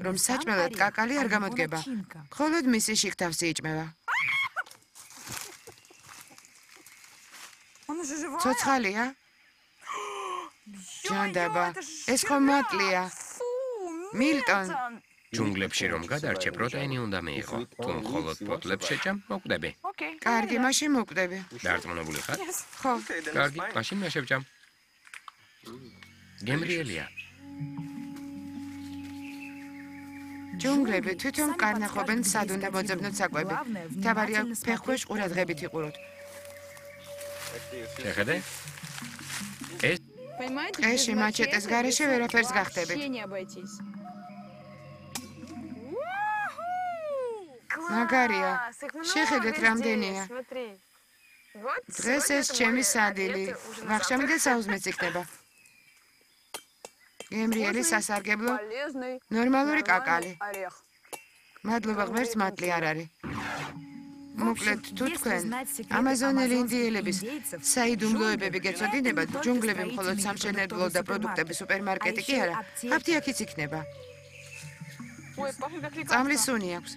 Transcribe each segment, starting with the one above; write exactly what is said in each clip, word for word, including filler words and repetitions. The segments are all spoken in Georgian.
რომ საჭმელად კაკალი არ გამოდგება. მხოლოდ მისი შიგთავსი იჭმევა. ცოცხალია? ჯანდაბა, ეს ხომ მატლია. მილტონ. ჯუნგლებში რომ გადარჩე, პროტეინი უნდა მიიღო. თუ მხოლოდ პოტლებს შეჭამ, მოკვდები. კარგი, მაშინ მოკვდები. დარწმუნებული ხარ? ხო. კარგი, მაშინ მე შევჭამ. გემრიელია. ჯუნგლები თვითონ კარნახობენ სად უნდა მოძებნოთ საკვები. მთავარია ფეხქვეშ ყურადღებით იყუროთ. შეხედე? ეს ტყეში მაჩეტეს გარეშე ვერაფერს გახდებით. მაგარია. შეხედეთ რამდენია. დღეს ეს ჩემი სადილი. ვახშამიდან საუზმეც იქნება. გემრიელი სასარგებლო, ნორმალური კაკალი. მადლობა ღმერთს მატლი არ არის. მოკლედ, თუ თქვენ ამაზონელი ინდიელების საიდუმლოებები გეცოდინებათ, ჯუნგლები მხოლოდ სამშენებლო და პროდუქტების სუპერმარკეტი კი არა, აფთიაქიც იქნება. წამლის სუნი აქვს.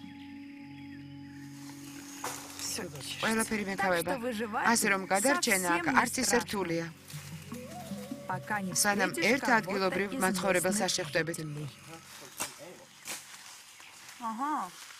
ყველაფერი მეკავება. ასე რომ გადარჩენა აქ არც ისე რთულია. სანამ ერთ ადგილობრივ მაცხოვრებელს არ შეხვდებით. აჰა.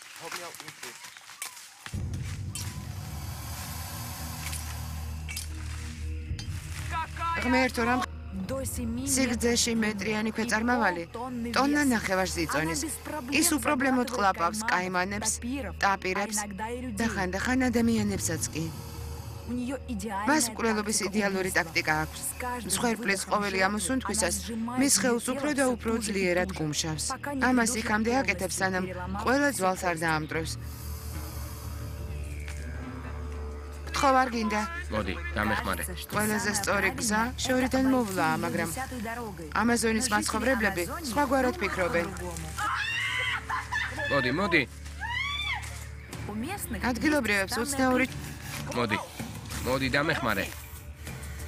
ღმერთო რამ სიგრძეში მეტრიანი ქვეწარმავალი ტონნა ნახევარს იწონის. ის უპრობლემოდ ყლაპავს კაიმანებს, ტაპირებს და ხანდახან ადამიანებსაც კი. მას მკვლელობის იდეალური ტაქტიკა აქვს. მსხვერპლის ყოველი ამოსუნთქვისას მის ხელს უფრო და უფრო ძლიერად კუმშავს. ამას იქამდე აკეთებს, სანამ ყველა ძვალს არ დაამტვრევს. გთხოვ არ გინდა? მოდი, დამეხმარე. ყველაზე სწორი გზა შორიდან მოვლაა, მაგრამ ამაზონის მაცხოვრებლები სხვაგვარად ფიქრობენ. მოდი, მოდი. ადგილობრივებს უცნაური მოდი. მოდი დამეხმარე.